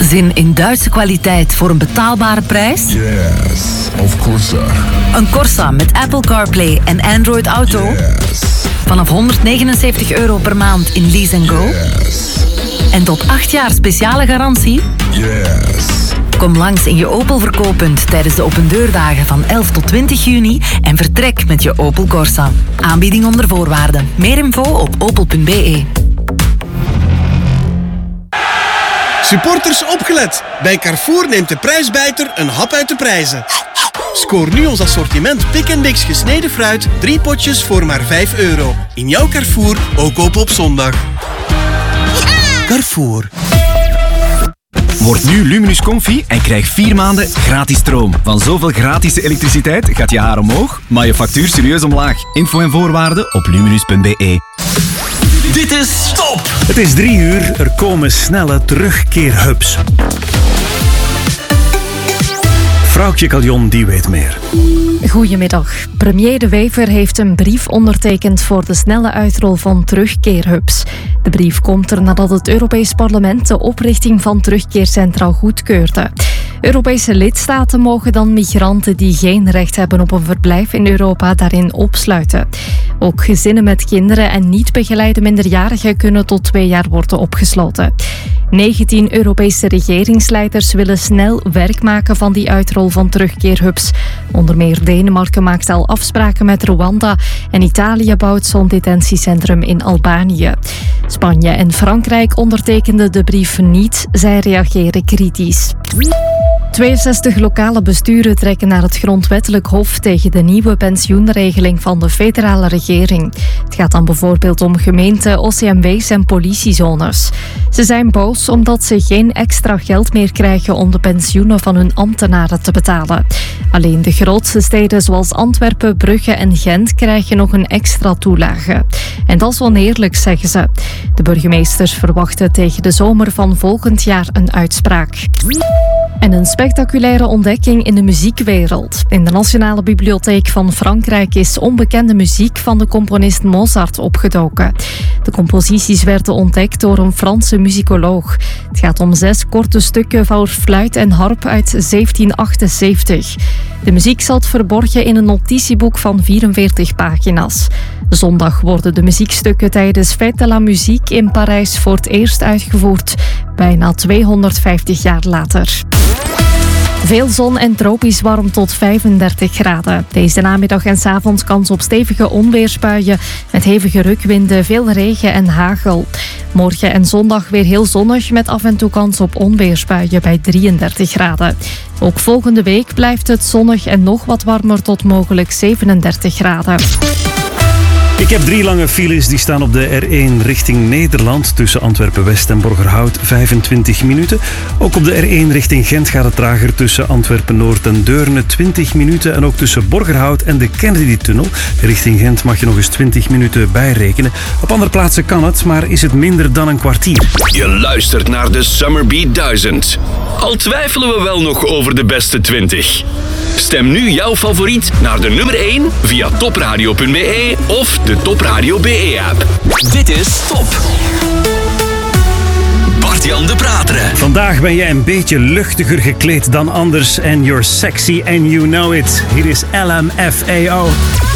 Zin in Duitse kwaliteit voor een betaalbare prijs? Yes, of course. Een Corsa met Apple CarPlay en Android Auto? Yes. Vanaf €179 per maand in Lease & Go? Yes. En tot 8 jaar speciale garantie? Yes. Kom langs in je Opel verkooppunt tijdens de opendeurdagen van 11 tot 20 juni en vertrek met je Opel Corsa. Aanbieding onder voorwaarden. Meer info op opel.be. Supporters opgelet! Bij Carrefour neemt de prijsbijter een hap uit de prijzen. Scoor nu ons assortiment Pick & Mix gesneden fruit, 3 potjes voor maar €5. In jouw Carrefour, ook open op zondag. Carrefour. Word nu Luminus Comfy en krijg 4 maanden gratis stroom. Van zoveel gratis elektriciteit gaat je haar omhoog, maar je factuur serieus omlaag. Info en voorwaarden op luminus.be. Dit is Stop! Het is 3 uur, er komen snelle terugkeerhubs. Vrouwtje Caljon, die weet meer. Goedemiddag. Premier De Wever heeft een brief ondertekend voor de snelle uitrol van terugkeerhubs. De brief komt er nadat het Europees Parlement de oprichting van terugkeercentra goedkeurde. Europese lidstaten mogen dan migranten die geen recht hebben op een verblijf in Europa daarin opsluiten. Ook gezinnen met kinderen en niet begeleide minderjarigen kunnen tot 2 jaar worden opgesloten. 19 Europese regeringsleiders willen snel werk maken van die uitrol van terugkeerhubs. Onder meer Denemarken maakt al afspraken met Rwanda en Italië bouwt zo'n detentiecentrum in Albanië. Spanje en Frankrijk ondertekenden de brief niet, zij reageren kritisch. 62 lokale besturen trekken naar het grondwettelijk hof tegen de nieuwe pensioenregeling van de federale regering. Het gaat dan bijvoorbeeld om gemeenten, OCMW's en politiezones. Ze zijn boos omdat ze geen extra geld meer krijgen om de pensioenen van hun ambtenaren te betalen. Alleen de grootste steden zoals Antwerpen, Brugge en Gent krijgen nog een extra toelage. En dat is oneerlijk, zeggen ze. De burgemeesters verwachten tegen de zomer van volgend jaar een uitspraak. En een spectaculaire ontdekking in de muziekwereld. In de Nationale Bibliotheek van Frankrijk is onbekende muziek van de componist Mozart opgedoken. De composities werden ontdekt door een Franse muzikoloog. Het gaat om 6 korte stukken voor fluit en harp uit 1778. De muziek zat verborgen in een notitieboek van 44 pagina's. Zondag worden de muziekstukken tijdens Fête de la Musique in Parijs voor het eerst uitgevoerd, bijna 250 jaar later. Veel zon en tropisch warm tot 35 graden. Deze namiddag en 's avonds kans op stevige onweersbuien met hevige rukwinden, veel regen en hagel. Morgen en zondag weer heel zonnig met af en toe kans op onweersbuien bij 33 graden. Ook volgende week blijft het zonnig en nog wat warmer tot mogelijk 37 graden. Ik heb 3 lange files, die staan op de R1 richting Nederland tussen Antwerpen-West en Borgerhout, 25 minuten. Ook op de R1 richting Gent gaat het trager tussen Antwerpen-Noord en Deurne, 20 minuten. En ook tussen Borgerhout en de Kennedy-tunnel richting Gent mag je nog eens 20 minuten bijrekenen. Op andere plaatsen kan het, maar is het minder dan een kwartier. Je luistert naar de Summer Beat 1000. Al twijfelen we wel nog over de beste 20. Stem nu jouw favoriet naar de nummer 1 via topradio.be of de Topradio BE-app. Dit is Top. Bart-Jan de Prateren. Vandaag ben jij een beetje luchtiger gekleed dan anders en you're sexy and you know it. Hier is LMFAO.